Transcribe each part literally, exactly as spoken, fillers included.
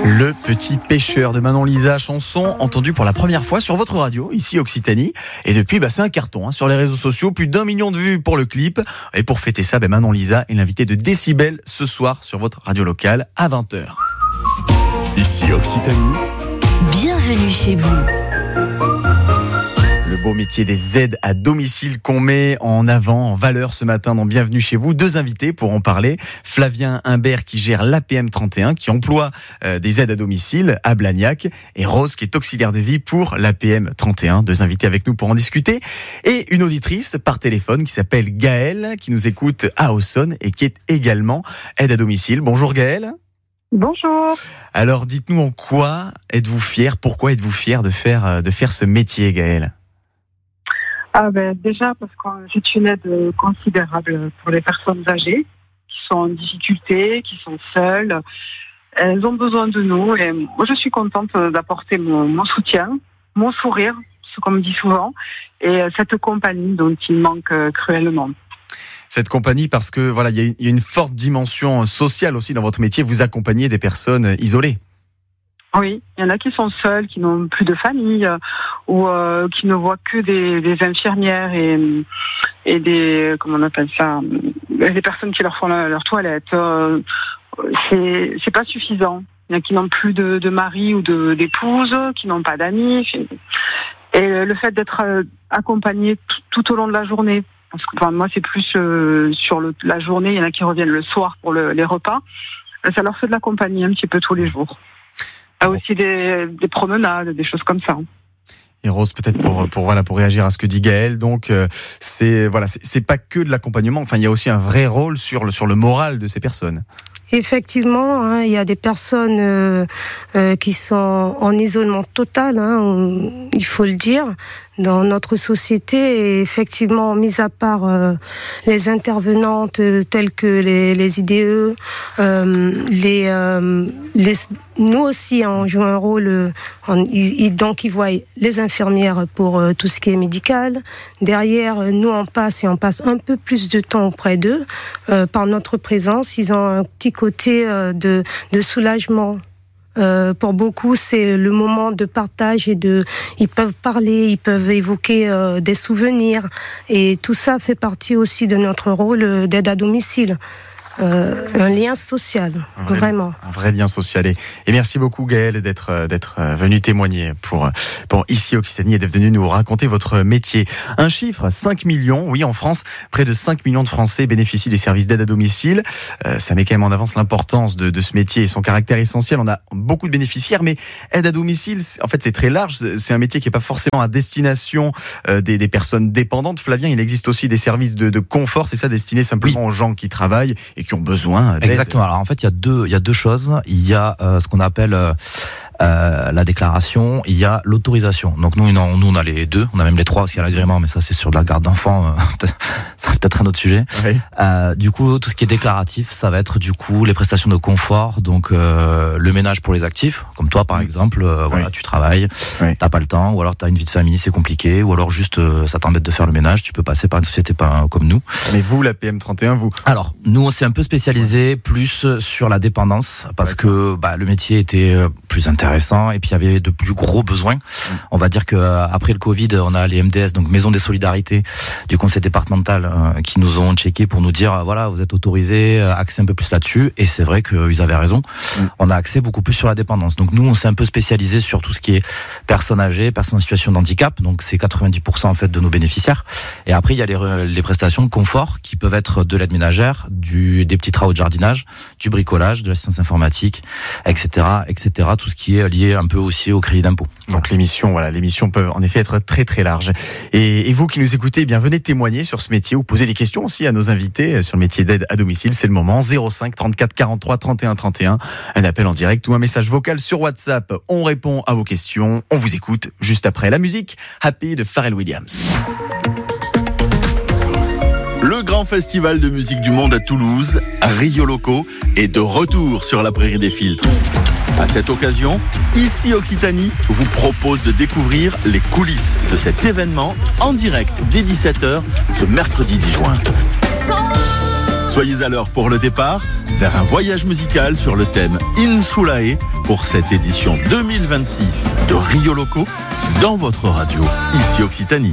Le petit pêcheur de Manon Lisa, chanson entendue pour la première fois sur votre radio, ici Occitanie. Et depuis, bah, c'est un carton hein, sur les réseaux sociaux, plus d'un million de vues pour le clip. Et pour fêter ça, bah, Manon Lisa est l'invitée de Décibel ce soir sur votre radio locale à vingt heures. Ici Occitanie. Bienvenue chez vous. Le beau métier des aides à domicile qu'on met en avant, en valeur ce matin dans Bienvenue chez vous. Deux invités pour en parler. Flavien Imbert qui gère l'A P M trente et un, qui emploie euh, des aides à domicile à Blagnac. Et Rose qui est auxiliaire de vie pour l'A P M trente et un. Deux invités avec nous pour en discuter. Et une auditrice par téléphone qui s'appelle Gaëlle, qui nous écoute à Auxonne et qui est également aide à domicile. Bonjour Gaëlle. Bonjour. Alors dites-nous en quoi êtes-vous fière, pourquoi êtes-vous fière de faire, de faire ce métier Gaëlle ? Ah ben déjà parce que c'est une aide considérable pour les personnes âgées qui sont en difficulté, qui sont seules. Elles ont besoin de nous et moi je suis contente d'apporter mon, mon soutien, mon sourire, ce qu'on me dit souvent, et cette compagnie dont il manque cruellement. Cette compagnie parce que voilà, il y, y a une forte dimension sociale aussi dans votre métier. Vous accompagnez des personnes isolées. Oui, il y en a qui sont seuls, qui n'ont plus de famille euh, ou euh, qui ne voient que des, des infirmières et, et des, comment on appelle ça, des personnes qui leur font leur, leur toilette. Euh, c'est, c'est pas suffisant. Il y en a qui n'ont plus de, de mari ou de, d'épouse, qui n'ont pas d'amis. Et le fait d'être accompagné tout, tout au long de la journée, parce que enfin, moi c'est plus euh, sur le, la journée, il y en a qui reviennent le soir pour le, les repas, ça leur fait de la compagnie un petit peu tous les jours. Ah, aussi des, des promenades, des choses comme ça. Et Rose, peut-être pour pour voilà pour réagir à ce que dit Gaëlle, donc euh, c'est voilà c'est, c'est pas que de l'accompagnement. Enfin, il y a aussi un vrai rôle sur le sur le moral de ces personnes. Effectivement, hein, il y a des personnes euh, euh, qui sont en isolement total, hein, on, il faut le dire, dans notre société. Et effectivement, mis à part euh, les intervenantes euh, telles que les, les I D E, euh, les, euh, les, nous aussi, hein, on joue un rôle. Euh, en, ils, donc, ils voient les infirmières pour euh, tout ce qui est médical. Derrière, nous, on passe et on passe un peu plus de temps auprès d'eux euh, par notre présence. Ils ont un petit côté euh, de, de soulagement. Euh, pour beaucoup, c'est le moment de partage et de, ils peuvent parler, ils peuvent évoquer euh, des souvenirs, et tout ça fait partie aussi de notre rôle d'aide à domicile. Euh, un lien social, un vrai, vraiment. Un vrai lien social. Et, et merci beaucoup Gaëlle d'être, d'être venue témoigner pour, pour Ici Occitanie et d'être venue nous raconter votre métier. Un chiffre, cinq millions, oui en France, près de cinq millions de Français bénéficient des services d'aide à domicile. Euh, ça met quand même en avance l'importance de, de ce métier et son caractère essentiel. On a beaucoup de bénéficiaires, mais aide à domicile, en fait c'est très large. C'est un métier qui n'est pas forcément à destination euh, des, des personnes dépendantes. Flavien, il existe aussi des services de, de confort, c'est ça, destinés simplement oui. aux gens qui travaillent et qui ont besoin d'aide. Exactement. Alors en fait, il y a deux, il y a deux choses. Il y a euh, ce qu'on appelle euh, euh, la déclaration, il y a l'autorisation. Donc nous, on, nous, on a les deux. On a même les trois parce qu'il y a l'agrément, mais ça, c'est sur de la garde d'enfants. C'est peut-être un autre sujet. Oui. Euh, du coup, tout ce qui est déclaratif, ça va être du coup les prestations de confort. Donc euh, le ménage pour les actifs, comme toi par exemple. Euh, voilà, oui. Tu travailles, oui. T'as pas le temps, ou alors t'as une vie de famille, c'est compliqué, ou alors juste euh, ça t'embête de faire le ménage. Tu peux passer par une société pas comme nous. Mais vous, l'A P M trente et un, vous. Alors nous, on s'est un peu spécialisé plus sur la dépendance parce que bah, le métier était plus intéressant et puis il y avait de plus gros besoins. Mmh. On va dire que après le Covid, on a les M D S, donc Maison des Solidarités du conseil départemental, euh, qui nous ont checké pour nous dire voilà, vous êtes autorisés, axez un peu plus là-dessus. Et c'est vrai qu'ils avaient raison. Mmh. On a axé beaucoup plus sur la dépendance. Donc nous, on s'est un peu spécialisé sur tout ce qui est personnes âgées, personnes en situation de handicap. Donc c'est quatre-vingt-dix pour cent en fait de nos bénéficiaires. Et après, il y a les, les prestations de confort qui peuvent être de l'aide ménagère, du, des petits travaux de jardinage, du bricolage, de l'assistance informatique, et cetera, et cetera. Tout ce qui est lié un peu aussi au crédit d'impôt. Donc l'émission, voilà, l'émission peut en effet être très très large. Et, et vous qui nous écoutez, eh bien venez témoigner sur ce métier ou poser des questions aussi à nos invités sur le métier d'aide à domicile. C'est le moment. zéro cinq trente-quatre quarante-trois trente et un trente et un. Un appel en direct ou un message vocal sur WhatsApp. On répond à vos questions. On vous écoute juste après la musique. Happy de Pharrell Williams. Le grand festival de musique du monde à Toulouse, Rio Loco, est de retour sur la Prairie des Filtres. À cette occasion, Ici Occitanie vous propose de découvrir les coulisses de cet événement en direct dès dix-sept heures ce mercredi dix juin. Soyez à l'heure pour le départ vers un voyage musical sur le thème Insulae pour cette édition deux mille vingt-six de Rio Loco dans votre radio, ici Occitanie.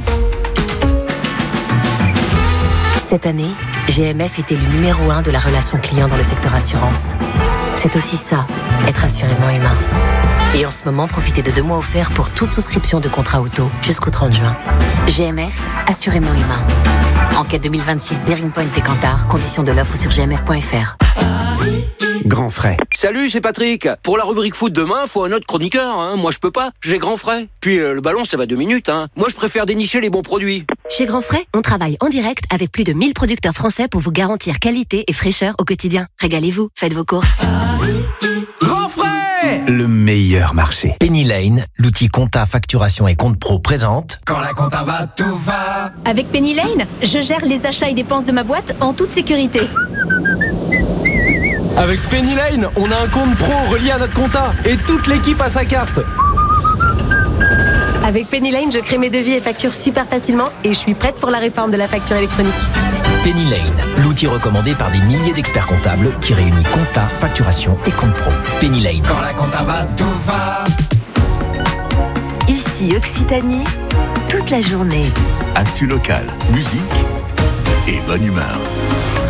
Cette année, G M F était le numéro un de la relation client dans le secteur assurance. C'est aussi ça, être assurément humain. Et en ce moment, profitez de deux mois offerts pour toute souscription de contrat auto jusqu'au trente juin. G M F, assurément humain. Enquête deux mille vingt-six, Bearing Point et Kantar. Conditions de l'offre sur g m f point f r. Grand frais. Salut, c'est Patrick. Pour la rubrique foot demain, faut un autre chroniqueur. Hein. Moi, je peux pas. J'ai grand frais. Puis euh, le ballon, ça va deux minutes. Hein. Moi, je préfère dénicher les bons produits. Chez Grand Frais, on travaille en direct avec plus de mille producteurs français pour vous garantir qualité et fraîcheur au quotidien. Régalez-vous, faites vos courses. Grand frais, le meilleur marché. Penny Lane, l'outil compta, facturation et compte pro présente. Quand la compta va, tout va. Avec Penny Lane, je gère les achats et dépenses de ma boîte en toute sécurité. Avec Penny Lane, on a un compte pro relié à notre compta et toute l'équipe a sa carte. Avec Penny Lane, je crée mes devis et factures super facilement et je suis prête pour la réforme de la facture électronique. Penny Lane, l'outil recommandé par des milliers d'experts comptables qui réunit compta, facturation et compte pro. Penny Lane. Quand la compta va, tout va. Ici Occitanie, toute la journée. Actu local, musique et bonne humeur.